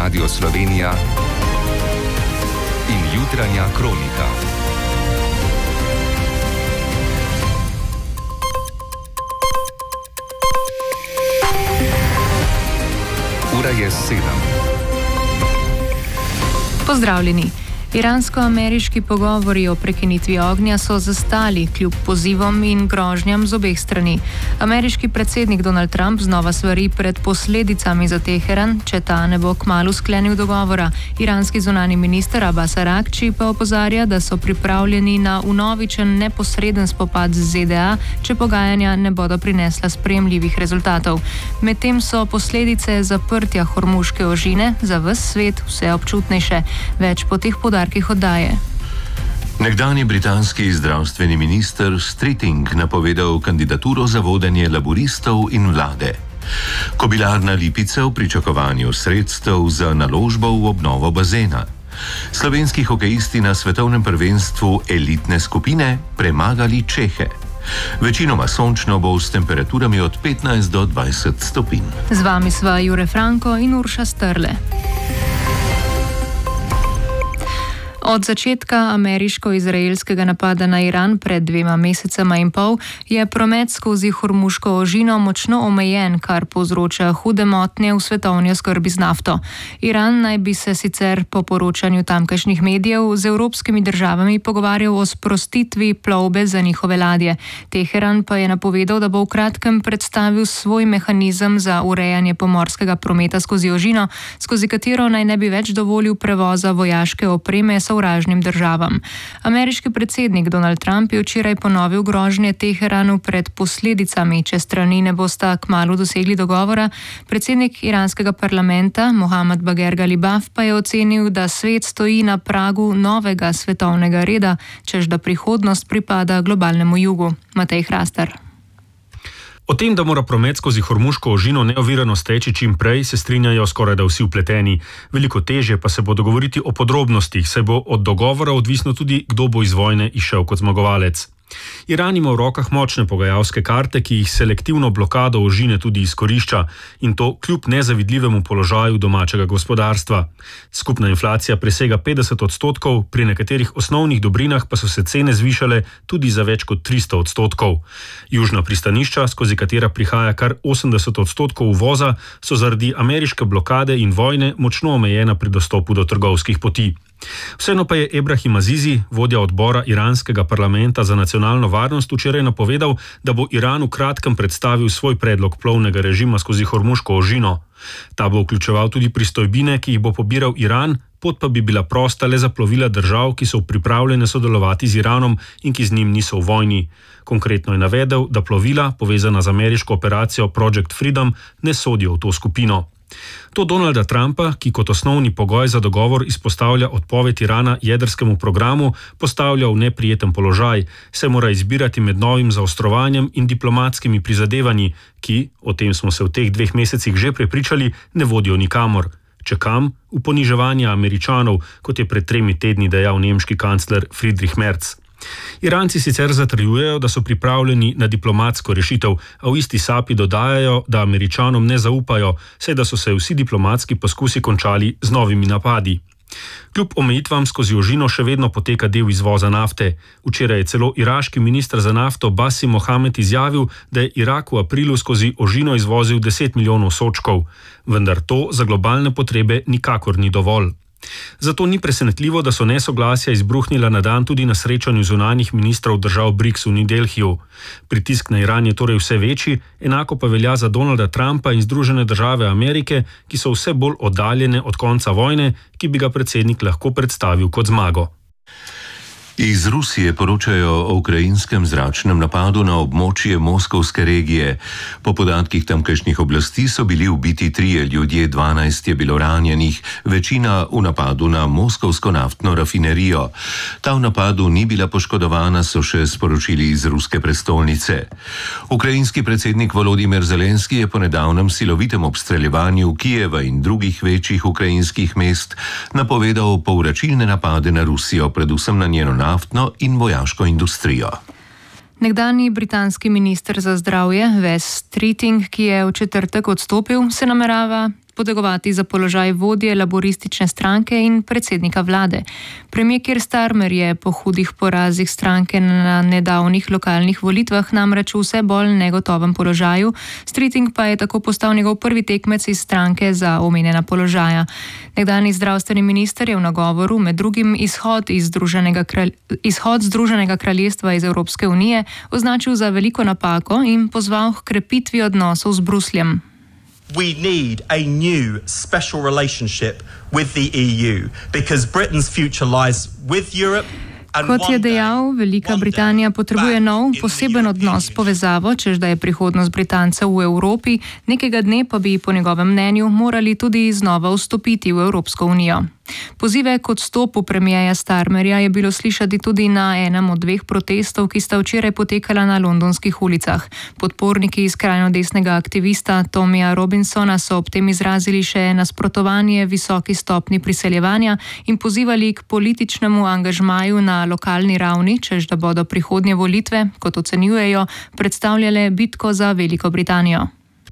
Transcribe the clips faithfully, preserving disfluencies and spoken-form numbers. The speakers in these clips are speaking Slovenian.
Radio Slovenija in jutranja kronika. Ura je sedem. Pozdravljeni. Iransko-ameriški pogovori o prekinitvi ognja so zastali kljub pozivom in grožnjam z obeh strani. Ameriški predsednik Donald Trump znova svari pred posledicami za Teheran, če ta ne bo kmalu sklenil dogovora. Iranski zunani minister Abbas Araghči pa opozarja, da so pripravljeni na vnovičen neposreden spopad z Z D A, če pogajanja ne bodo prinesla sprejemljivih rezultatov. Medtem so posledice zaprtja Hormuške ožine za ves svet vse občutnejše. Več po teh podarkih oddaje. Nekdanji britanski zdravstveni minister Streeting napovedal kandidaturo za vodenje laboristov in vlade. Kobilarna Lipica v pričakovanju sredstev za naložbo v obnovo bazena. Slovenski hokejisti na svetovnem prvenstvu elitne skupine premagali Čehe. Večinoma sončno bo s temperaturami od petnajst do dvajset stopinj. Z vami sva Jure Franko in Urša Strle. Od začetka ameriško-izraelskega napada na Iran pred dvema mesecema in pol je promet skozi Hormuško ožino močno omejen, kar povzroča hude motnje v svetovni oskrbi z nafto. Iran naj bi se sicer po poročanju tamkajšnjih medijev z evropskimi državami pogovarjal o sprostitvi plovbe za njihove ladje. Teheran pa je napovedal, da bo v kratkem predstavil svoj mehanizem za urejanje pomorskega prometa skozi ožino, skozi katero naj ne bi več dovolil prevoza vojaške opreme sovražnim državam. Ameriški predsednik Donald Trump je včeraj ponovil grožnje Teheranu pred posledicami, če strani ne bosta kmalu dosegli dogovora. Predsednik iranskega parlamenta Mohammad Bagher Ghalibaf pa je ocenil, da svet stoji na pragu novega svetovnega reda, češ da prihodnost pripada globalnemu jugu. Matej Hrastar. O tem, da mora promet skozi Hormuško ožino neovirano steči čim prej, se strinjajo skoraj da vsi vpleteni. Veliko težje pa se bo dogovoriti o podrobnostih, saj bo od dogovora odvisno tudi, kdo bo iz vojne izšel kot zmagovalec. Iran ima v rokah močne pogajalske karte, ki jih selektivno blokado ožine tudi izkorišča, in to kljub nezavidljivemu položaju domačega gospodarstva. Skupna inflacija presega petdeset odstotkov, pri nekaterih osnovnih dobrinah pa so se cene zvišale tudi za več kot tristo odstotkov. Južna pristanišča, skozi katera prihaja kar osemdeset odstotkov uvoza, so zaradi ameriške blokade in vojne močno omejena pri dostopu do trgovskih poti. Vseeno pa je Ebrahim Azizi, vodja odbora iranskega parlamenta za nacionalno varnost, včeraj napovedal, da bo Iran v kratkem predstavil svoj predlog plovnega režima skozi Hormuško ožino. Ta bo vključeval tudi pristojbine, ki jih bo pobiral Iran, pot pa bi bila prosta le za plovila držav, ki so pripravljene sodelovati z Iranom in ki z njim niso v vojni. Konkretno je navedel, da plovila, povezana z ameriško operacijo Project Freedom, ne sodijo v to skupino. To Donalda Trumpa, ki kot osnovni pogoj za dogovor izpostavlja odpoved Irana jedrskemu programu, postavlja v neprijeten položaj, se mora izbirati med novim zaostrovanjem in diplomatskimi prizadevanji, ki, o tem smo se v teh dveh mesecih že prepričali, ne vodijo nikamor. Če kam? V poniževanje Američanov, kot je pred tremi tedni dejal nemški kancler Friedrich Merz. Iranci sicer zatrjujejo, da so pripravljeni na diplomatsko rešitev, a v isti sapi dodajajo, da Američanom ne zaupajo, saj da so se vsi diplomatski poskusi končali z novimi napadi. Kljub omejitvam skozi ožino še vedno poteka del izvoza nafte. Včeraj je celo iraški minister za nafto Basim Mohamed izjavil, da je Irak v aprilu skozi ožino izvozil deset milijonov sodčkov. Vendar to za globalne potrebe nikakor ni dovolj. Zato ni presenetljivo, da so nesoglasja izbruhnila na dan tudi na srečanju zunanjih ministrov držav BRICS v New Delhiju. Pritisk na Iran je torej vse večji, enako pa velja za Donalda Trumpa in Združene države Amerike, ki so vse bolj oddaljene od konca vojne, ki bi ga predsednik lahko predstavil kot zmago. Iz Rusije poročajo o ukrajinskem zračnem napadu na območje moskovske regije. Po podatkih tamkajšnjih oblasti so bili ubiti trije ljudje, dvanajst je bilo ranjenih, večina v napadu na moskovsko naftno rafinerijo. Ta v napadu ni bila poškodovana, so še sporočili iz ruske prestolnice. Ukrajinski predsednik Volodimir Zelenski je po nedavnem silovitem obstreljevanju Kijeva in drugih večjih ukrajinskih mest napovedal povračilne napade na Rusijo, predvsem na njeno naftno in vojaško industrijo. Nekdanji britanski minister za zdravje Wes Streeting, ki je v četrtek odstopil, se namerava potegovati za položaj vodje laboristične stranke in predsednika vlade. Premier Keir Starmer je po hudih porazih stranke na nedavnih lokalnih volitvah namreč v vse bolj negotovem položaju, Streeting pa je tako postal njegov prvi tekmec iz stranke za omenjena položaja. Nekdanji zdravstveni minister je v nagovoru med drugim izhod iz Združenega, kralj... izhod Združenega kraljestva iz Evropske unije označil za veliko napako in pozval k krepitvi odnosov z Brusljem. We need a new special relationship with the E U because Britain's future lies with Europe. Kot je dejal, Velika Britanija potrebuje nov, poseben odnos, povezavo, čež da je prihodnost Britancev v Evropi, nekega dne pa bi po njegovem mnenju morali tudi znova vstopiti v Evropsko unijo. Pozive k odstopu premierja Starmerja je bilo slišati tudi na enem od dveh protestov, ki sta včeraj potekala na londonskih ulicah. Podporniki skrajno desnega aktivista Tomija Robinsona so ob tem izrazili še nasprotovanje visoki stopni priseljevanja in pozivali k političnemu angažmaju na lokalni ravni, čež da bodo prihodnje volitve, kot ocenjujejo, predstavljale bitko za Veliko Britanijo.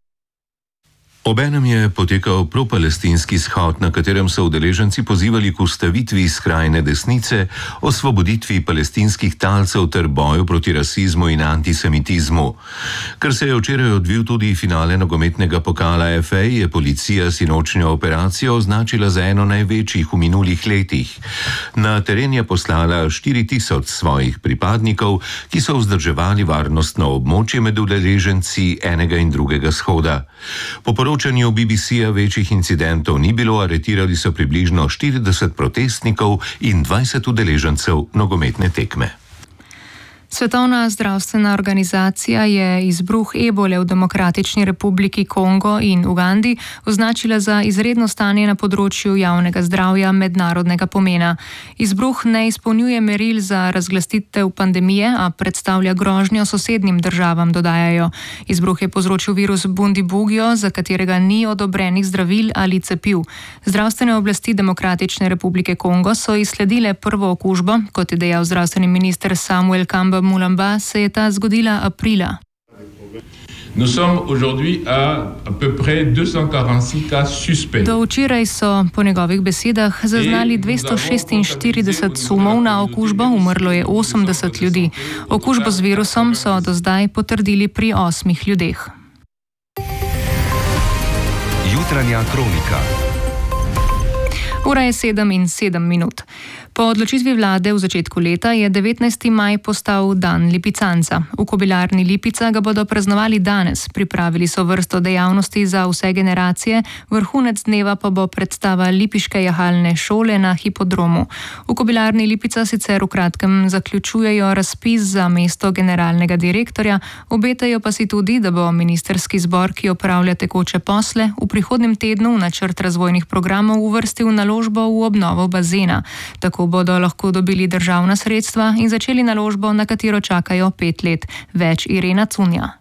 Obenem je potekal propalestinski shod, na katerem so udeleženci pozivali k ustavitvi skrajne desnice, osvoboditvi palestinskih talcev ter boju proti rasizmu in antisemitizmu. Ker se je včeraj odvil tudi finale nogometnega pokala F A, je policija sinočnjo operacijo označila za eno največjih v minulih letih. Na teren je poslala štiri tisoč svojih pripadnikov, ki so vzdrževali varnostno območje med udeleženci enega in drugega shoda. Po poročanju B B C-ja večjih incidentov ni bilo, aretirali so približno štirideset protestnikov in dvajset udeležencev nogometne tekme. Svetovna zdravstvena organizacija je izbruh ebole v Demokratični republiki Kongo in Ugandi označila za izredno stanje na področju javnega zdravja mednarodnega pomena. Izbruh ne izpolnjuje meril za razglasitev pandemije, a predstavlja grožnjo sosednjim državam, dodajajo. Izbruh je povzročil virus Bundibugyo, za katerega ni odobrenih zdravil ali cepiv. Zdravstvene oblasti Demokratične republike Kongo so izsledile prvo okužbo, kot je dejal zdravstveni minister Samuel Kamba Mulamba, se je ta zgodila aprila. Do včeraj so po njegovih besedah zaznali dvesto šestinštirideset sumov na okužbo, umrlo je osemdeset ljudi. Okužbo z virusom so do zdaj potrdili pri osmih ljudeh. Jutranja kronika. Ura je sedem in sedem minut. Po odločitvi vlade v začetku leta je devetnajsti maj postal dan lipicanca. V Kobilarni Lipica ga bodo praznovali danes. Pripravili so vrsto dejavnosti za vse generacije, vrhunec dneva pa bo predstava Lipiške jahalne šole na hipodromu. V Kobilarni Lipica sicer v kratkem zaključujejo razpis za mesto generalnega direktorja, obetajo pa si tudi, da bo ministerski zbor, ki opravlja tekoče posle, v prihodnjem tednu v načrt razvojnih programov uvrstil naložbo v obnovo bazena. Tako bodo lahko dobili državna sredstva in začeli naložbo, na katero čakajo pet let. Več Irena Cunja.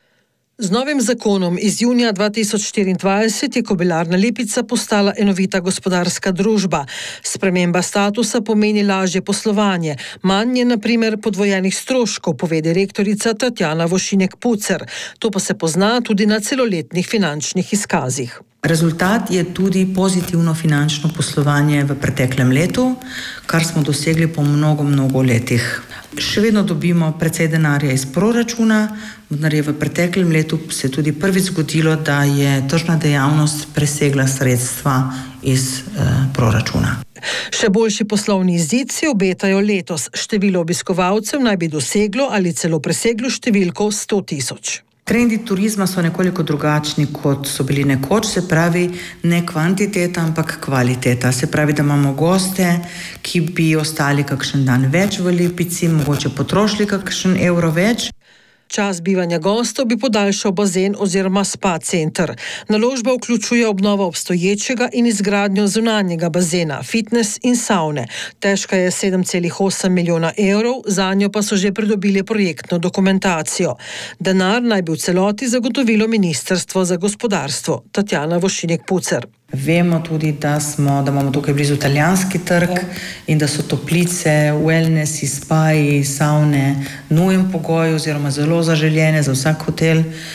Z novim zakonom iz junija dva tisoč štiriindvajset je Kobilarna Lipica postala enovita gospodarska družba. Sprememba statusa pomeni lažje poslovanje. Manj je na primer podvojenih stroškov, pove direktorica Tatjana Vošinek-Pucer. To pa se pozna tudi na celoletnih finančnih izkazih. Rezultat je tudi pozitivno finančno poslovanje v preteklem letu, kar smo dosegli po mnogo, mnogo letih. Še vedno dobimo precej denarja iz proračuna, vendar je v preteklem letu se tudi prvič zgodilo, da je tržna dejavnost presegla sredstva iz eh, proračuna. Še boljši poslovni izid si obetajo letos. Število obiskovalcev naj bi doseglo ali celo preseglo številko sto tisoč. Trendi turizma so nekoliko drugačni, kot so bili nekoč, se pravi ne kvantiteta, ampak kvaliteta. Se pravi, da imamo goste, ki bi ostali kakšen dan več v Lipici, mogoče potrošili kakšen evro več. Čas bivanja gostov bi podaljšal bazen oziroma spa center. Naložba vključuje obnovo obstoječega in izgradnjo zunanjega bazena, fitness in savne. Težka je sedem celih osem milijona evrov, zanjo pa so že pridobili projektno dokumentacijo. Denar naj bi v celoti zagotovilo Ministrstvo za gospodarstvo. Tatjana Vošinek-Pucer. Vemo tudi, da, smo, da imamo tukaj blizu italijanski trg in da so toplice, wellness, spaji, savne nujen pogoj oziroma zelo zaželjene za vsak hotel.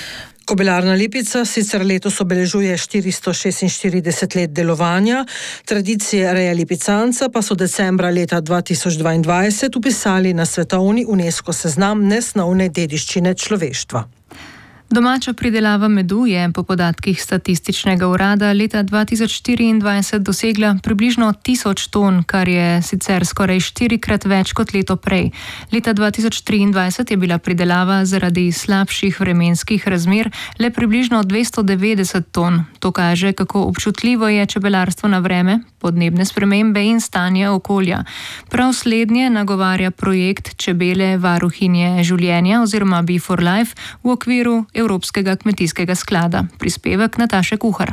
Kobilarna Lipica sicer letos obeležuje štiristo šestinštirideset let delovanja, tradicije reje lipicanca pa so decembra leta dva tisoč dvaindvajset upisali na svetovni UNESCO seznam nesnovne dediščine človeštva. Domača pridelava medu je po podatkih Statističnega urada leta dva tisoč štiriindvajset dosegla približno tisoč ton, kar je sicer skoraj štirikrat več kot leto prej. Leta dva tisoč triindvajset je bila pridelava zaradi slabših vremenskih razmer le približno dvesto devetdeset ton. To kaže, kako občutljivo je čebelarstvo na vreme, podnebne spremembe in stanje okolja. Prav slednje nagovarja projekt Čebele varuhinje življenja oziroma Bee for Life v okviru Evropskega kmetijskega sklada. Prispevek Nataše Kuhar.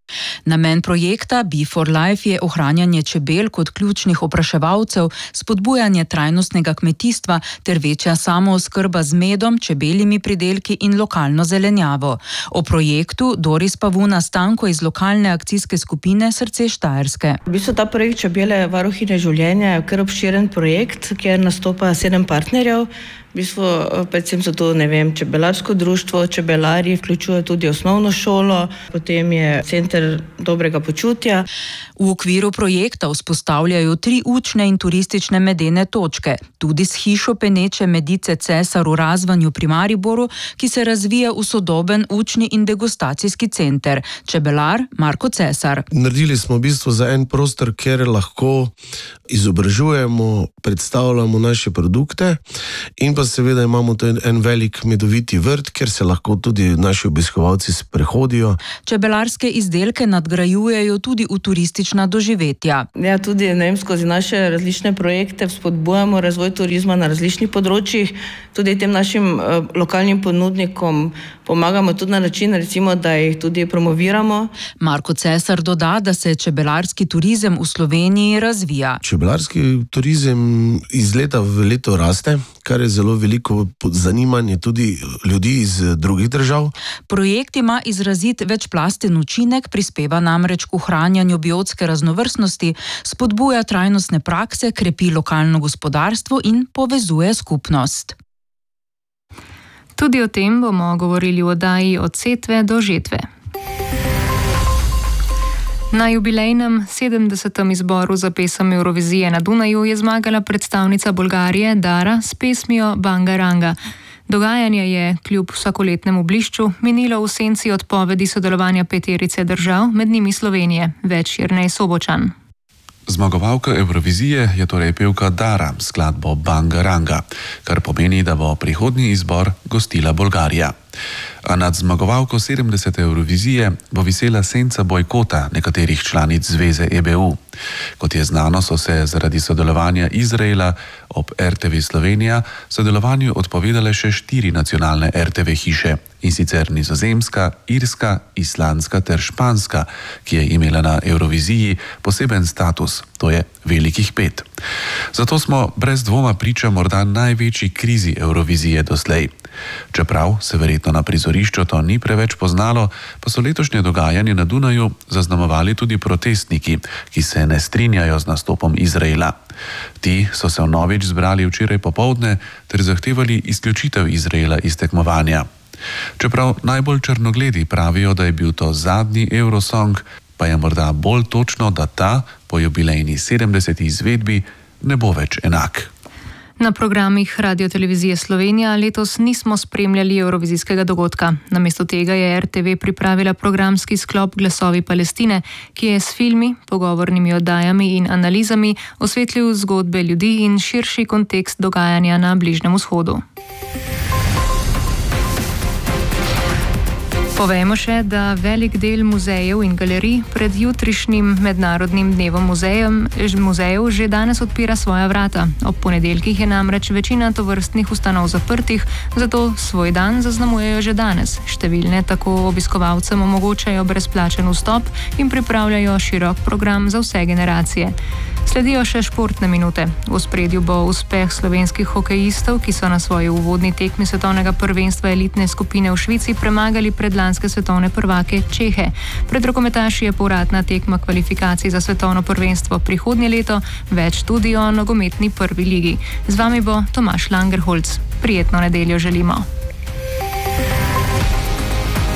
Namen projekta Bee for Life je ohranjanje čebel kot ključnih opraševalcev, spodbujanje trajnostnega kmetijstva ter večja samooskrba z medom, čebeljimi pridelki in lokalno zelenjavo. O projektu Doris Pavuna Stanko iz lokalne akcijske skupine Srce Štajerske. V bistvu ta projekt Čebele varuhinje življenja je kar obširen projekt, kjer nastopa sedem partnerjev. V bistvu, predvsem so to, ne vem, čebelarsko društvo, čebelari, vključuje tudi osnovno šolo, potem je center dobrega počutja. V okviru projekta vzpostavljajo tri učne in turistične medene točke, tudi s hišo peneče medice Cesar v Razvanju pri Mariboru, ki se razvija v sodoben učni in degustacijski center. Čebelar Marko Cesar. Naredili smo v bistvu za en prostor, kjer lahko izobražujemo, predstavljamo naše produkte in pa seveda imamo tudi en velik medoviti vrt, kjer se lahko tudi naši obiskovalci sprehodijo. Čebelarske izdelke nadgrajujejo tudi v turistična doživetja. Ja, tudi ne vem, skozi naše različne projekte spodbujamo razvoj turizma na različnih področjih. Tudi tem našim uh, lokalnim ponudnikom pomagamo tudi na način, recimo, da jih tudi promoviramo. Marko Cesar doda, da se čebelarski turizem v Sloveniji razvija. Čebelarski turizem iz leta v leto raste, kar je zelo veliko zanimanje tudi ljudi iz drugih držav. Projekt ima izrazit večplasten učinek, prispeva namreč k ohranjanju biotske raznovrstnosti, spodbuja trajnostne prakse, krepi lokalno gospodarstvo in povezuje skupnost. Tudi o tem bomo govorili v oddaji Od setve do žetve. Na jubilejnem sedemdesetem izboru za pesem Evrovizije na Dunaju je zmagala predstavnica Bolgarije Dara s pesmijo Banga Ranga. Dogajanje je kljub vsakoletnemu blišču minilo v senci odpovedi sodelovanja peterice držav, med njimi Slovenije. Več Jernej Sobočan. Zmagovalka Evrovizije je torej pevka Dara s skladbo Banga Ranga, kar pomeni, da bo prihodnji izbor gostila Bolgarija. A nad zmagovalko sedemdesete Evrovizije bo visela senca bojkota nekaterih članic zveze E B U. Kot je znano, so se zaradi sodelovanja Izraela ob R T V Slovenija sodelovanju odpovedale še štiri nacionalne R T V hiše, in sicer Nizozemska, Irska, Islandska ter Španska, ki je imela na Evroviziji poseben status, to je velikih pet. Zato smo brez dvoma priča morda največji krizi Evrovizije doslej. Čeprav se verjetno na prizorišču to ni preveč poznalo, pa so letošnje dogajanje na Dunaju zaznamovali tudi protestniki, ki se ne strinjajo z nastopom Izraela. Ti so se vnovič zbrali včeraj popoldne ter zahtevali izključitev Izraela iz tekmovanja. Čeprav najbolj črnogledi pravijo, da je bil to zadnji Eurosong, pa je morda bolj točno, da ta po jubilejni sedemdeseti izvedbi ne bo več enak. Na programih Radiotelevizije Slovenija letos nismo spremljali evrovizijskega dogodka. Namesto tega je R T V pripravila programski sklop Glasovi Palestine, ki je s filmi, pogovornimi oddajami in analizami osvetlil zgodbe ljudi in širši kontekst dogajanja na Bližnjem vzhodu. Povejmo še, da velik del muzejev in galerij pred jutrišnjim mednarodnim dnevom muzejem, muzejev že danes odpira svoja vrata. Ob ponedeljkih je namreč večina tovrstnih ustanov zaprtih, zato svoj dan zaznamujejo že danes. Številne tako obiskovalcem omogočajo brezplačen vstop in pripravljajo širok program za vse generacije. Sledijo še športne minute. V ospredju bo uspeh slovenskih hokejistov, ki so na svoji uvodni tekmi svetovnega prvenstva elitne skupine v Švici premagali predlanske svetovne prvake Čehe. Pred rokometaši je povratna tekma kvalifikacij za svetovno prvenstvo prihodnje leto, več tudi o nogometni prvi ligi. Z vami bo Tomaž Langerholc. Prijetno nedeljo želimo.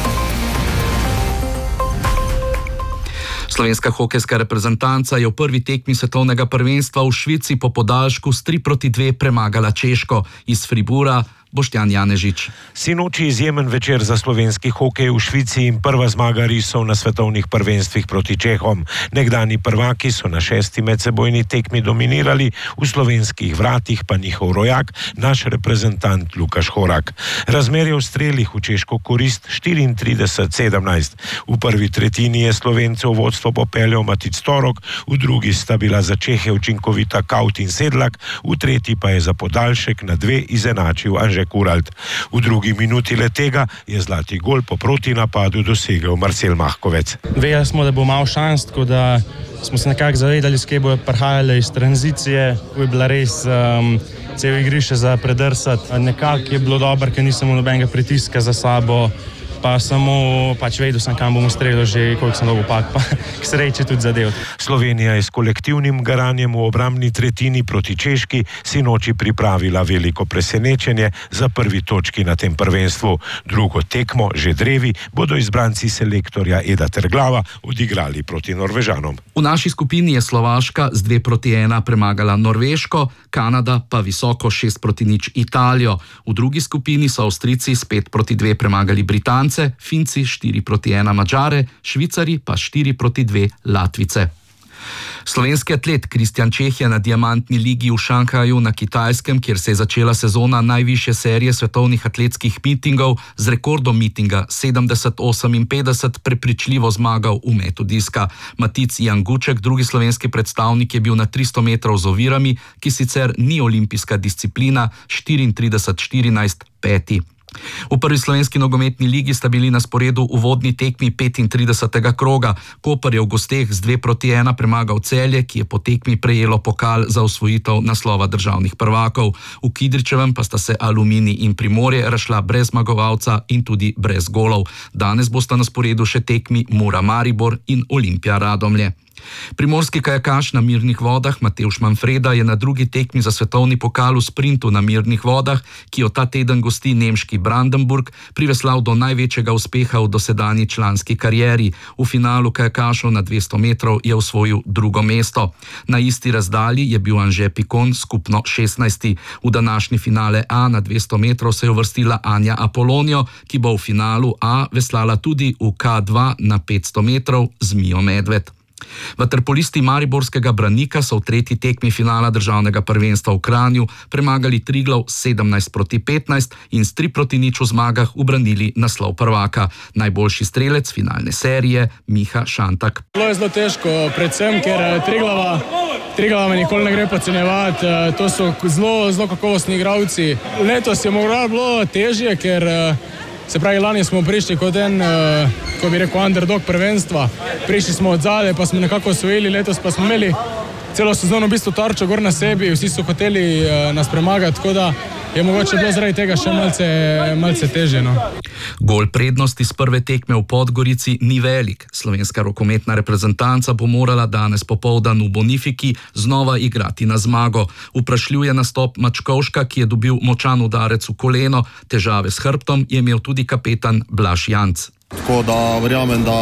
Slovenska hokejska reprezentanca je v prvi tekmi svetovnega prvenstva v Švici po podaljšku s tri proti dve premagala Češko. Iz Fribura Boštjan Janežič. Sinoči izjemen večer za slovenski hokej v Švici in prva zmaga risov na svetovnih prvenstvih proti Čehom. Nekdani prvaki so na šesti medsebojni tekmi dominirali, v slovenskih vratih pa njihov rojak, naš reprezentant Lukaš Horak. Razmerje v strelih v češko korist štiriintrideset sedemnajst. V prvi tretjini je Slovencev vodstvo popeljal Matic Torok, v drugi sta bila za Čehe učinkovita Kaut in Sedlak, v tretji pa je za podaljšek na dve izenačil Anže Kuralt. V drugi minuti le tega je zlati gol po protinapadu dosegel Marcel Mahkovec. Vedeli smo, da bo malo šans, tako da smo se nekako zavedali, s kje bojo prihajale iz tranzicije. To je bila res um, cel igrišče za predrsati. Nekako je bilo dobro, ker nisem imel nobenega pritiska za sabo, pa samo pač vedel sem, kam bom streljal že, koliko sem dolgo pak, pa k sreči tudi zadev. Slovenija je s kolektivnim garanjem v obrambni tretjini proti Češki sinoči pripravila veliko presenečenje za prvi točki na tem prvenstvu. Drugo tekmo, že drevi, bodo izbranci selektorja Eda Terglava odigrali proti Norvežanom. V naši skupini je Slovaška z dve proti ena premagala Norveško, Kanada pa visoko šest proti nič Italijo. V drugi skupini so Avstrijci s pet proti dve premagali Britance, Finci štiri proti ena Mađare, Švicari pa štiri proti dve Latvice. Slovenski atlet Kristjan Čeh je na diamantni ligi v Šanghaju na Kitajskem, kjer se je začela sezona najvišje serije svetovnih atletskih mitingov, z rekordom mitinga sedemdeset oseminpetdeset prepričljivo zmagal v metu diska. Matic Janguček, drugi slovenski predstavnik, je bil na tristo metrov z ovirami, ki sicer ni olimpijska disciplina, štiriintrideset štirinajst peti. V prvi slovenski nogometni ligi sta bili na sporedu uvodni tekmi petintridesetega kroga. Koper je v gosteh z dve proti ena premagal Celje, ki je po tekmi prejelo pokal za osvojitev naslova državnih prvakov. V Kidričevem pa sta se Aluminij in Primorje razšla brez zmagovalca in tudi brez golov. Danes bosta na sporedu še tekmi Mura Maribor in Olimpija Radomlje. Primorski kajakaš na mirnih vodah Matevž Manfreda je na drugi tekmi za svetovni pokal v sprintu na mirnih vodah, ki jo ta teden gosti nemški Brandenburg, priveslal do največjega uspeha v dosedanji članski karieri. V finalu kajakašov na dvesto metrov je osvojil drugo mesto. Na isti razdalji je bil Anže Pikon skupno šestnajsti. V današnji finale A na dvesto metrov se je uvrstila Anja Apolonio, ki bo v finalu A veslala tudi v K dva na petsto metrov z Mijo Medved. Vaterpolisti mariborskega Branika so v tretji tekmi finala državnega prvenstva v Kranju premagali Triglav sedemnajst proti petnajst in s tri proti nič v zmagah ubranili naslov prvaka. Najboljši strelec finalne serije Miha Šantak. Bilo je zelo težko, predvsem ker Triglava, Triglava me nikoli ne gre podcenjevati, to so zelo, zelo kakovostni igralci. Letos je morda bilo težje, ker se pravi, lani smo prišli kot en, ko bi rekel, underdog prvenstva. Prišli smo od zadaj, pa smo nekako osvojili, letos pa smo imeli celo sezono v bistvu tarčo gor na sebi, vsi so hoteli nas premagati, tako da je mogoče bilo zaradi tega še malce, malce težje. No. Gol prednosti z prve tekme v Podgorici ni velik. Slovenska rokometna reprezentanca bo morala danes popoldan v Bonifiki znova igrati na zmago. Vprašljiv je nastop Mačkovška, ki je dobil močan udarec v koleno, težave s hrbtom je imel tudi kapetan Blaž Janc. Tako da verjamem, da,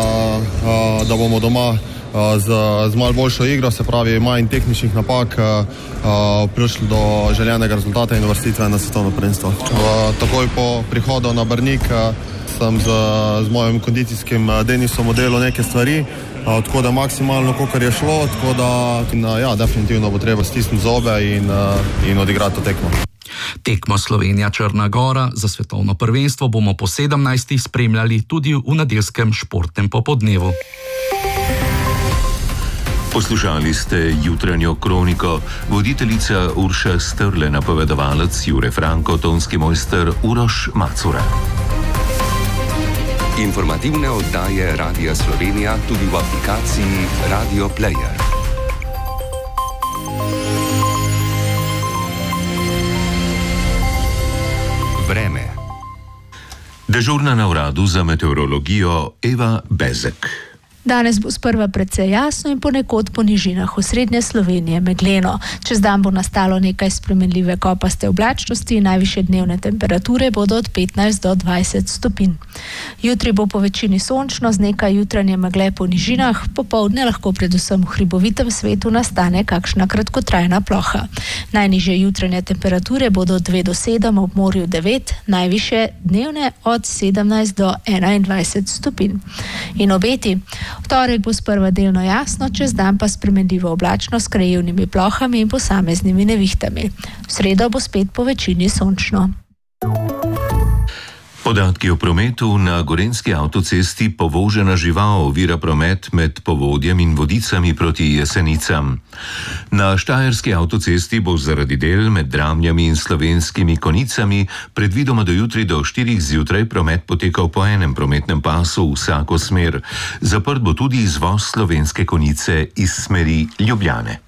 da bomo doma z, z malo boljšo igro, se pravi manj tehničnih napak, prišli do željenega rezultata in uvrstitve na svetovno prvenstvo. Takoj po prihodu na Brnik sem z, z mojim kondicijskim Denisom modelil neke stvari, tako da maksimalno, kolikor je šlo, tako da in, ja, definitivno bo treba stisniti zobe in, in odigrati to tekmo. Tekmo Slovenija-Črna Gora za svetovno prvenstvo bomo po sedemnajstih spremljali tudi v nedeljskem športnem popodnevu. Poslušali ste jutranjo kroniko, voditeljica Urša Strle, napovedovalec Jure Franko, tonski mojster Uroš Macura. Informativne oddaje Radia Slovenija tudi v aplikaciji Radio Player. Vreme. Dežurna na uradu za meteorologijo Eva Bezek. Danes bo sprva precej jasno in ponekod po nižinah osrednje Slovenije megleno. Čez dan bo nastalo nekaj spremenljive kopaste oblačnosti, najvišje dnevne temperature bodo od petnajst do dvajset stopinj. Jutri bo po večini sončno z nekaj jutranje megle po nižinah, popoldne lahko predvsem v hribovitem svetu nastane kakšna kratkotrajna ploha. Najnižje jutranje temperature bodo od dve do sedem, ob morju devet, najvišje dnevne od sedemnajst do enaindvajset stopinj. In obeti. V torek bo sprva delno jasno, čez dan pa spremenljivo oblačno s krajevnimi plohami in posameznimi nevihtami. V sredo bo spet po večini sončno. Podatki o prometu na Gorenjski avtocesti. Povožena žival ovira promet med Povodjem in Vodicami proti Jesenicam. Na Štajerski avtocesti bo zaradi del med Dramljami in Slovenskimi Konicami predvidoma do jutri do štirih zjutraj promet potekal po enem prometnem pasu v vsako smer. Zaprt bo tudi izvoz Slovenske Konice iz smeri Ljubljane.